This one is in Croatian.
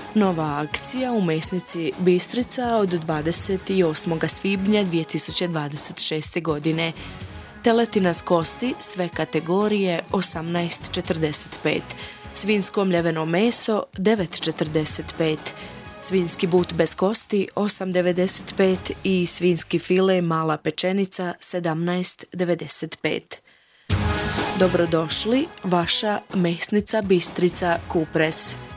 Nova akcija u mesnici Bistrica od 28. svibnja 2026. godine. Teletina s kosti sve kategorije 18,45. Svinsko mljeveno meso 9,45. Svinski but bez kosti 8,95 i svinski file mala pečenica 17,95. Dobrodošli, vaša mesnica Bistrica Kupres.